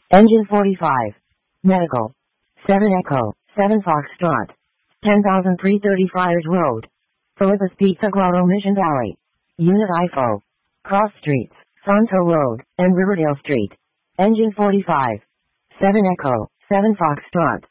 Engine 45. Medical. 7 Echo, 7 Foxtrot. 10,330 Friars Road. Philippus Pizza Grotto Mission Valley. Unit IFO. Cross Streets, Santo Road, and Riverdale Street. Engine 45. 7 Echo, 7 Foxtrot.